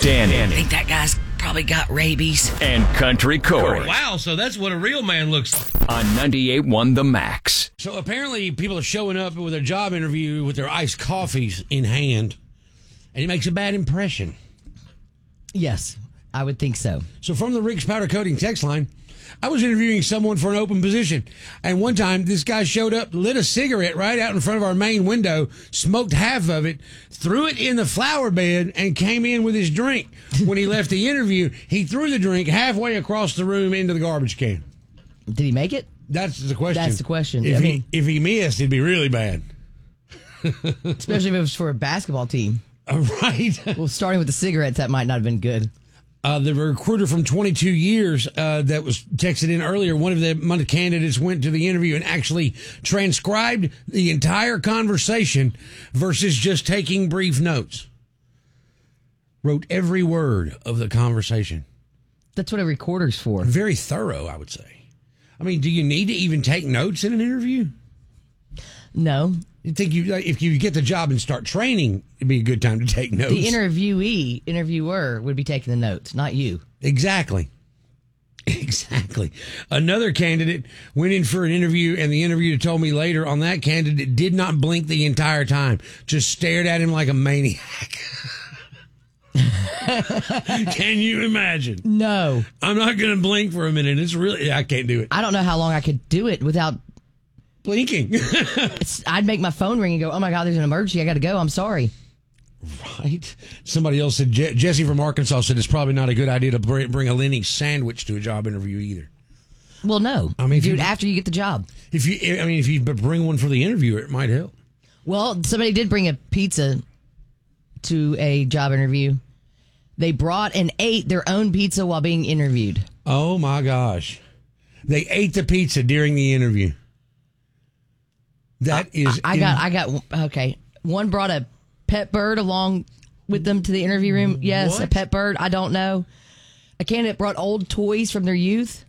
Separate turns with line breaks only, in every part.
Danny.
I think that guy's probably got rabies.
And Country Corey.
Wow, so that's what a real man looks like.
On 98.1 The Max.
So apparently people are showing up with a job interview with their iced coffees in hand, and it makes a bad impression.
Yes, I would think so.
So from the Rick's Powder Coating text line, I was interviewing someone for an open position, and one time this guy showed up, lit a cigarette right out in front of our main window, smoked half of it, threw it in the flower bed, and came in with his drink. When he left the interview, he threw the drink halfway across the room into the garbage can.
Did he make it?
That's the question.
That's the question.
If he missed, it'd be really bad.
Especially if it was for a basketball team.
Right.
Well, starting with the cigarettes, that might not have been good.
The recruiter from 22 years that was texted in earlier, one of the candidates went to the interview and actually transcribed the entire conversation versus just taking brief notes. Wrote every word of the conversation.
That's what a recorder's for.
Very thorough, I would say. I mean, do you need to even take notes in an interview?
No.
You think if you get the job and start training, it'd be a good time to take notes.
The interviewer would be taking the notes, not you.
Exactly. Another candidate went in for an interview, and the interviewer told me later on that candidate did not blink the entire time, just stared at him like a maniac. Can you imagine?
No.
I'm not going to blink for a minute. I can't do it.
I don't know how long I could do it without
blinking.
I'd make my phone ring and go, oh my God, there's an emergency. I got to go. I'm sorry.
Right. Somebody else said, Jesse from Arkansas said it's probably not a good idea to bring a Lenny sandwich to a job interview either.
Well, no. I mean, dude, after you get the job.
If you bring one for the interviewer, it might help.
Well, somebody did bring a pizza to a job interview. They brought and ate their own pizza while being interviewed.
Oh my gosh. They ate the pizza during the interview. That is.
I got. Okay. One brought a pet bird along with them to the interview room. Yes,
what?
A pet bird. I don't know. A candidate brought old toys from their youth.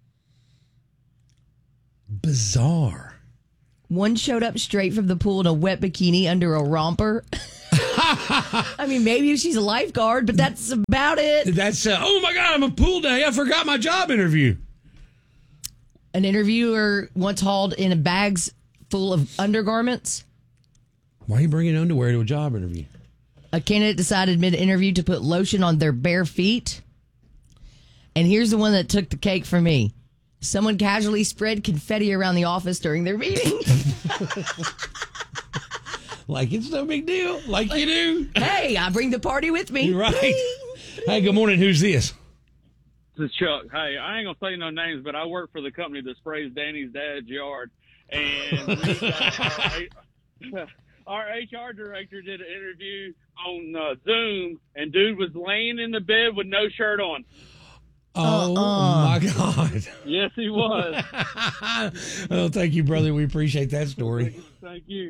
Bizarre.
One showed up straight from the pool in a wet bikini under a romper. I mean, maybe she's a lifeguard, but that's about it.
That's, oh my God, I'm a pool day. I forgot my job interview.
An interviewer once hauled in bags full of undergarments.
Why are you bringing underwear to a job interview?
A candidate decided mid-interview to put lotion on their bare feet. And here's the one that took the cake for me. Someone casually spread confetti around the office during their meeting.
Like it's no big deal. Like you do.
Hey, I bring the party with me.
You're right. Hey, good morning. Who's this?
This is Chuck. Hey, I ain't going to say no names, but I work for the company that sprays Danny's dad's yard. And our HR director did an interview on Zoom, and dude was laying in the bed with no shirt on.
Oh, my God.
Yes, he was.
Well, thank you, brother. We appreciate that story.
Thank you.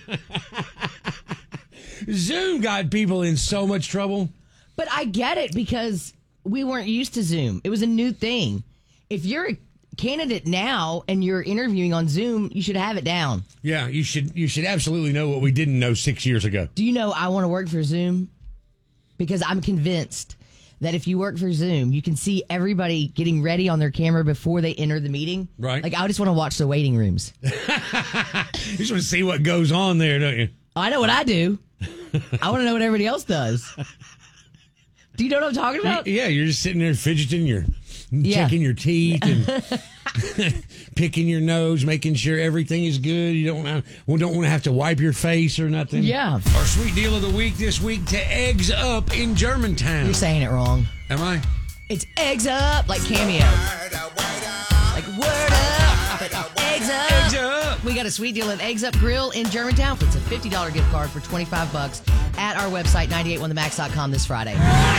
Zoom got people in so much trouble.
But I get it because we weren't used to Zoom. It was a new thing. If you're a candidate now and you're interviewing on Zoom, you should have it down.
Yeah, you should absolutely know what we didn't know 6 years ago.
Do you know I want to work for Zoom? Because I'm convinced that if you work for Zoom, you can see everybody getting ready on their camera before they enter the meeting.
Right.
Like, I just want to watch the waiting rooms.
You just want to see what goes on there, don't you?
I know what I do. I want to know what everybody else does. Do you know what I'm talking about?
Yeah, you're just sitting there fidgeting, checking your teeth and picking your nose, making sure everything is good. You don't want to have to wipe your face or nothing.
Yeah.
Our sweet deal of the week this week to Eggs Up in Germantown.
You're saying it wrong.
Am I?
It's Eggs Up, like Cameo. Like word up, but Eggs Up.
Eggs Up.
We got a sweet deal at Eggs Up Grill in Germantown. It's a $50 gift card for $25 at our website, 981themax.com this Friday.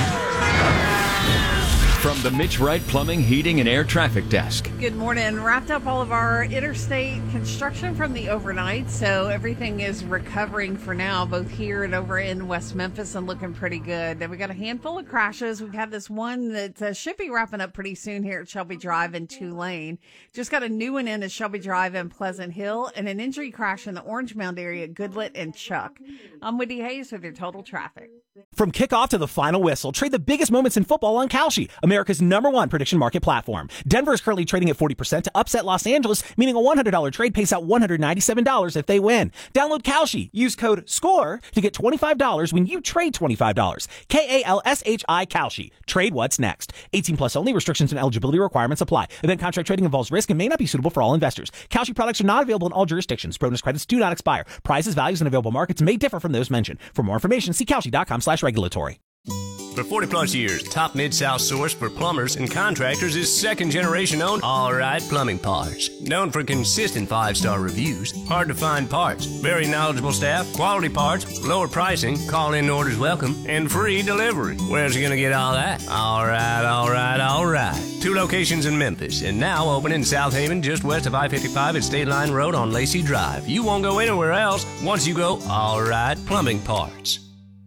From the Mitch Wright Plumbing, Heating, and Air Traffic Desk.
Good morning. Wrapped up all of our interstate construction from the overnight, so everything is recovering for now, both here and over in West Memphis, and looking pretty good. Then we got a handful of crashes. We've had this one that should be wrapping up pretty soon here at Shelby Drive in Tulane. Just got a new one in at Shelby Drive in Pleasant Hill, and an injury crash in the Orange Mound area at Goodlet and Chuck. I'm Wendy Hayes with your Total Traffic.
From kickoff to the final whistle, trade the biggest moments in football on Kalshi, America's #1 prediction market platform. Denver is currently trading at 40% to upset Los Angeles, meaning a $100 trade pays out $197 if they win. Download Kalshi. Use code SCORE to get $25 when you trade $25. KALSHI Kalshi. Trade what's next. 18 plus only. Restrictions and eligibility requirements apply. Event contract trading involves risk and may not be suitable for all investors. Kalshi products are not available in all jurisdictions. Bonus credits do not expire. Prices, values, and available markets may differ from those mentioned. For more information, see Kalshi.com/regulatory.
For 40 plus years, top Mid-South source for plumbers and contractors is second generation owned All Right Plumbing Parts. Known for consistent 5-star reviews, hard to find parts, very knowledgeable staff, quality parts, lower pricing, call-in orders welcome, and free delivery. Where's you gonna get all that? All right, all right, all right. 2 locations in Memphis, and now open in South Haven, just west of I-55 at State Line Road on Lacey Drive. You won't go anywhere else once you go All Right Plumbing Parts.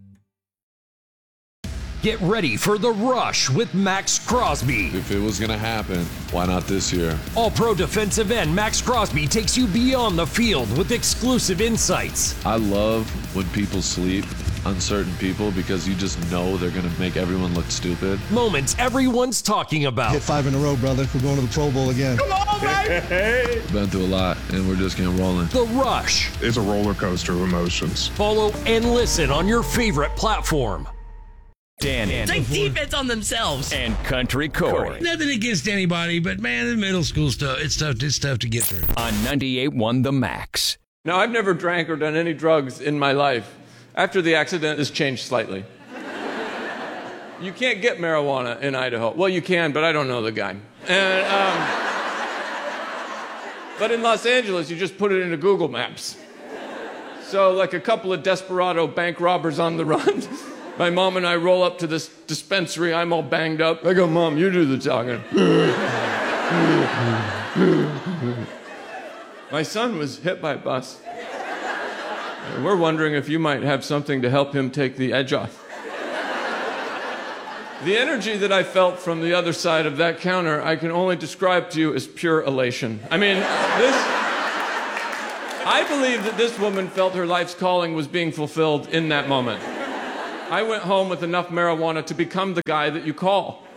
Get ready for The Rush with Max Crosby.
If it was going to happen, why not this year?
All-Pro defensive end Max Crosby takes you beyond the field with exclusive insights.
I love when people sleep on certain people because you just know they're going to make everyone look stupid.
Moments everyone's talking about.
Hit 5 in a row, brother. We're going to the Pro Bowl again.
Come on, baby!
Been through a lot, and we're just getting rolling.
The Rush.
It's a roller coaster of emotions.
Follow and listen on your favorite platform. Danny.
Take defense on themselves.
And Country Corey.
Nothing against anybody, but man, the middle school stuff, it's tough to get through.
On 98.1 The Max.
Now, I've never drank or done any drugs in my life. After the accident, it's changed slightly. You can't get marijuana in Idaho. Well, you can, but I don't know the guy. And, but in Los Angeles, you just put it into Google Maps. So, like a couple of desperado bank robbers on the run. My mom and I roll up to this dispensary. I'm all banged up. I go, Mom, you do the talking. My son was hit by a bus. We're wondering if you might have something to help him take the edge off. The energy that I felt from the other side of that counter, I can only describe to you as pure elation. I mean, I believe that this woman felt her life's calling was being fulfilled in that moment. I went home with enough marijuana to become the guy that you call.